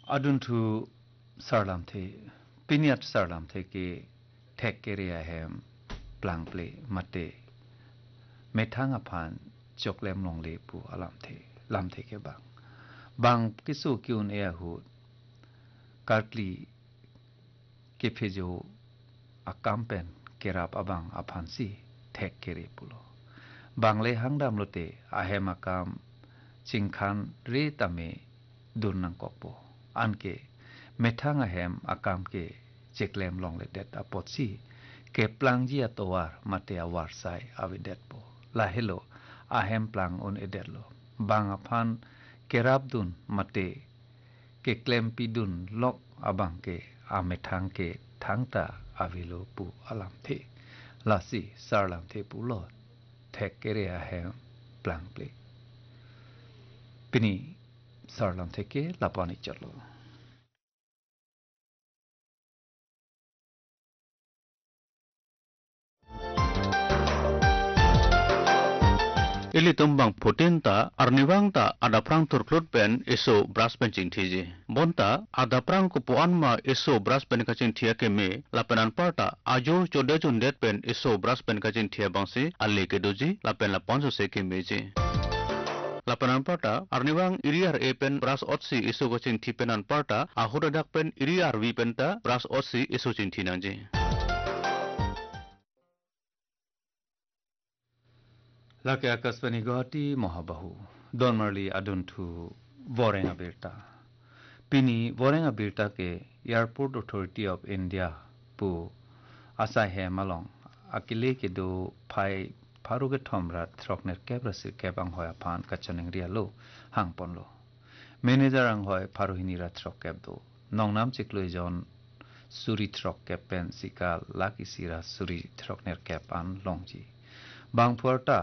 aduntu sarlam the piniat sarlam the ke thek ke ria hem plang ple mate methang aphan choklem long le pu alam the lam the ke bang kisu kyun e hu kartli ke phejo akampen kerap abang aphansi thek kere pulo bangle hangdam lote ahem akam chingkhan re tame durnang kokpo anke methang ahem akam ke cheklem long le det apotsi ke plangji atowar mate awar sai avidet po la hello ahem plang on edelo bang aphan kerap dun mate ke klem pidun lok abang ke amethang ke thangta avilo pu alam the lasi sarlam the pu lo thek kere ahem plang ple pini sarlam theke lapani chalo Ili tumbang putinta arniwangta ada prang turklut pen iso bras pencing tiji. Bonta ada prang kupuan ma iso bras pen kacing tia keme lapenan parta ajo chode chundet pen iso bras pen kacing tia bangsi ali kedoji lapen laponso se kemeji. Lapenan parta arniwang iriar e pen bras otsi iso kacing tipenan parta ahodadak pen iriar wi penta bras otsi iso cing tinanji. lake akasvani goti mohabahu donmarli aduntu vorenga birta pini vorenga birta ke airport authority of india pu asai he malong akile ke do phai pharuge thomra throkner kebrasi kebang hoya phan kachaning rialo hangponlo manager ang hoy pharuhini ra throk keb do nongnam chikloi jon suri throk keb pen sika laki sira suri throkner keb an longji bangpuarta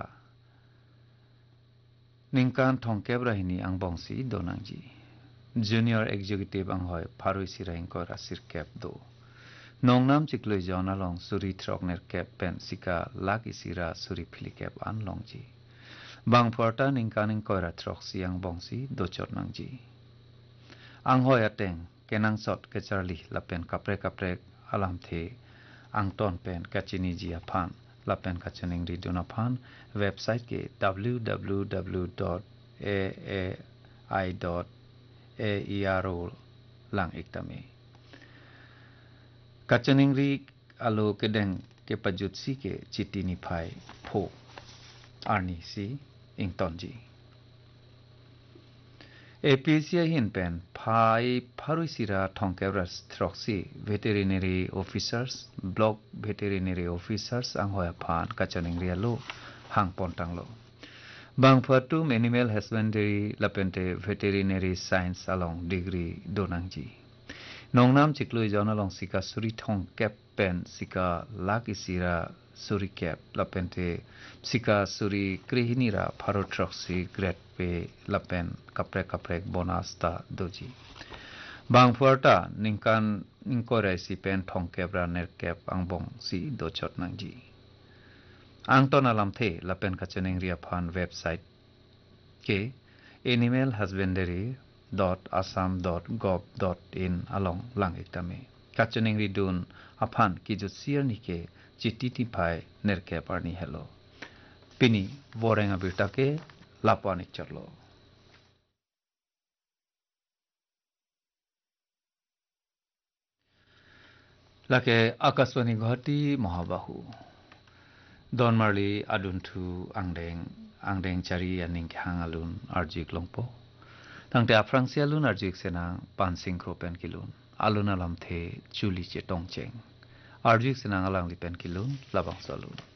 Ningkan thongkeb rahini ang bongsi donangji. Junior executive ang hoy paroi siraing ko rasir kep do. Nongnam chikloi jona long suri throkner kep pen sika laki sira suri phili kep an longji. Bang porta ningkaning ko ra throk siang bongsi do chor nangji. Ang hoy ateng kenang sot ke charli lapen kapre alam the ang ton pen kachini ji aphan lapen kachaning ri dunaphan website ke www.aai.aero lang iktame kachaning ri alo kedeng ke pajutsi ke chitini phai pho arni si ingtonji APCI hin pen phai pharuisira thongkebras throksi veterinary officers block veterinary officers ang hoya phan kachaning rialo hang pontanglo bang phatu animal husbandry lapente veterinary science along degree donangji nongnam chikloi jonalong sika suri thongkep pen sika lakisira suri kep lapente sika suri krihinira pharo throksi grade pe lapen kapre bonus ta doji bang phuarta ningkan ningkore si pen thongkebra nerkep angbong si dochot nangji angton alam the lapen kachening ria phan website ke animalhusbandry.assam.gov.in along lang iktame kachening ridun aphan ki jo sier nike chititi phai nerkep arni hello pini vorenga bitake lapani charlo lake akaswani ghati mohabahu donmarli aduntu angdeng chari aning hangalun arjik longpo tangte afrangsialun arjik senang pansing kropen kilun alun alam the chuli che tongcheng arjik senang alang lipen kilun labang salun